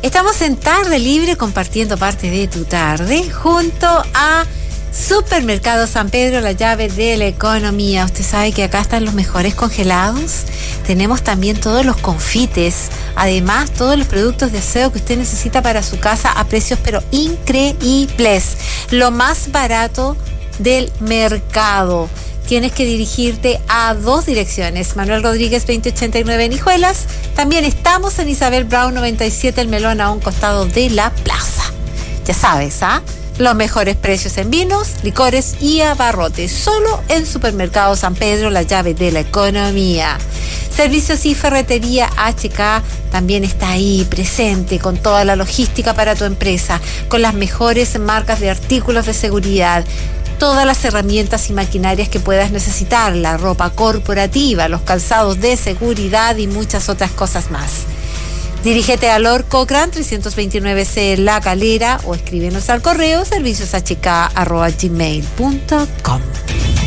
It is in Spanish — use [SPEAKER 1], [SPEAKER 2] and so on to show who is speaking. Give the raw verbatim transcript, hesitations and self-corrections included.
[SPEAKER 1] Estamos en Tarde Libre compartiendo parte de tu tarde junto a Supermercado San Pedro, la llave de la economía. Usted sabe que acá están los mejores congelados. Tenemos también todos los confites. Además, todos los productos de aseo que usted necesita para su casa a precios pero increíbles. Lo más barato del mercado. Tienes que dirigirte a dos direcciones. Manuel Rodríguez veinte ochenta y nueve en Hijuelas. También estamos en Isabel Brown noventa y siete, El Melón, a un costado de la plaza. Ya sabes, ¿ah? ¿eh? Los mejores precios en vinos, licores y abarrotes. Solo en Supermercado San Pedro, la llave de la economía. Servicios y Ferretería H K también está ahí presente con toda la logística para tu empresa, con las mejores marcas de artículos de seguridad, todas las herramientas y maquinarias que puedas necesitar, la ropa corporativa, los calzados de seguridad y muchas otras cosas más. Dirígete a Lord Cochrane trescientos veintinueve C La Calera o escríbenos al correo servicios h k arroba gmail punto com.